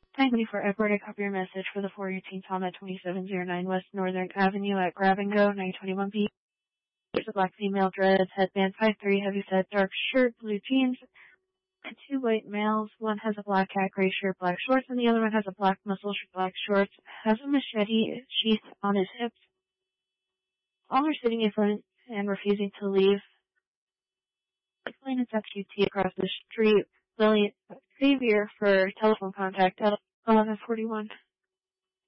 Thank you for Edward. I copy your message for the 418 Tom at 2709 West Northern Avenue at Grab and Go, 921B. There's a black female, dreads, headband, 5'3", heavy-set, dark shirt, blue jeans, and two white males. One has a black hat, gray shirt, black shorts, and the other one has a black muscle shirt, black shorts, has a machete sheath on his hips. All are sitting in front and refusing to leave. Explain it's FQT across the street. Lillian Xavier for telephone contact at 1141.